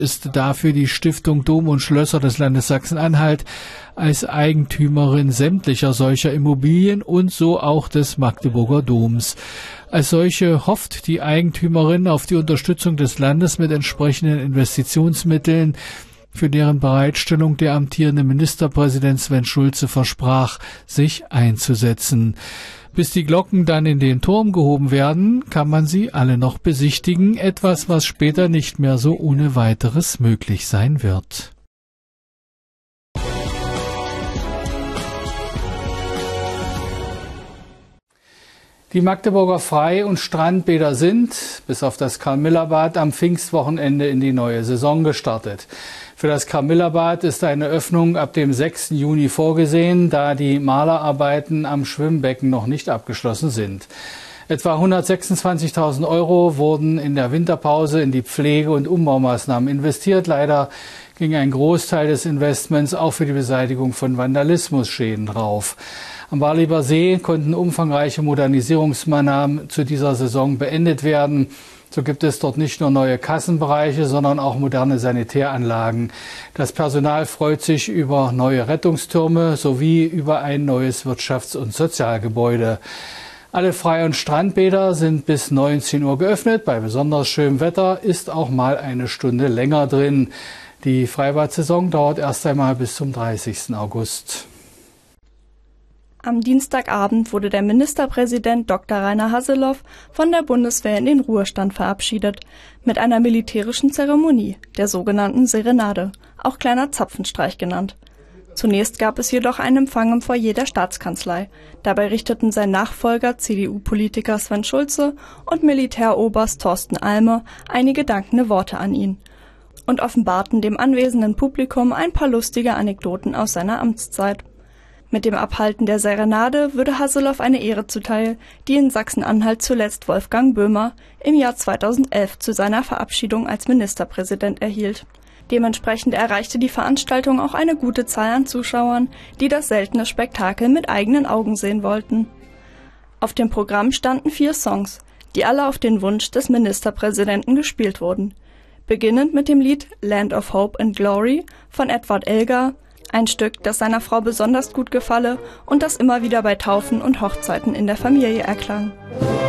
ist dafür die Stiftung Dom und Schlösser des Landes Sachsen-Anhalt als Eigentümerin sämtlicher solcher Immobilien und so auch des Magdeburger Doms. Als solche hofft die Eigentümerin auf die Unterstützung des Landes mit entsprechenden Investitionsmitteln, für deren Bereitstellung der amtierende Ministerpräsident Sven Schulze versprach, sich einzusetzen. Bis die Glocken dann in den Turm gehoben werden, kann man sie alle noch besichtigen, etwas, was später nicht mehr so ohne weiteres möglich sein wird. Die Magdeburger Frei- und Strandbäder sind, bis auf das Karl-Miller-Bad, am Pfingstwochenende in die neue Saison gestartet. Für das Karl-Miller-Bad ist eine Öffnung ab dem 6. Juni vorgesehen, da die Malerarbeiten am Schwimmbecken noch nicht abgeschlossen sind. Etwa 126.000 € wurden in der Winterpause in die Pflege- und Umbaumaßnahmen investiert. Leider ging ein Großteil des Investments auch für die Beseitigung von Vandalismusschäden drauf. Am Barleber See konnten umfangreiche Modernisierungsmaßnahmen zu dieser Saison beendet werden. So gibt es dort nicht nur neue Kassenbereiche, sondern auch moderne Sanitäranlagen. Das Personal freut sich über neue Rettungstürme sowie über ein neues Wirtschafts- und Sozialgebäude. Alle Frei- und Strandbäder sind bis 19 Uhr geöffnet. Bei besonders schönem Wetter ist auch mal eine Stunde länger drin. Die Freibad-Saison dauert erst einmal bis zum 30. August. Am Dienstagabend wurde der Ministerpräsident Dr. Rainer Haseloff von der Bundeswehr in den Ruhestand verabschiedet, mit einer militärischen Zeremonie, der sogenannten Serenade, auch kleiner Zapfenstreich genannt. Zunächst gab es jedoch einen Empfang im Foyer der Staatskanzlei. Dabei richteten sein Nachfolger, CDU-Politiker Sven Schulze und Militäroberst Thorsten Alme einige dankende Worte an ihn und offenbarten dem anwesenden Publikum ein paar lustige Anekdoten aus seiner Amtszeit. Mit dem Abhalten der Serenade würde Haseloff eine Ehre zuteil, die in Sachsen-Anhalt zuletzt Wolfgang Böhmer im Jahr 2011 zu seiner Verabschiedung als Ministerpräsident erhielt. Dementsprechend erreichte die Veranstaltung auch eine gute Zahl an Zuschauern, die das seltene Spektakel mit eigenen Augen sehen wollten. Auf dem Programm standen 4 Songs, die alle auf den Wunsch des Ministerpräsidenten gespielt wurden. Beginnend mit dem Lied Land of Hope and Glory von Edward Elgar, ein Stück, das seiner Frau besonders gut gefalle und das immer wieder bei Taufen und Hochzeiten in der Familie erklang.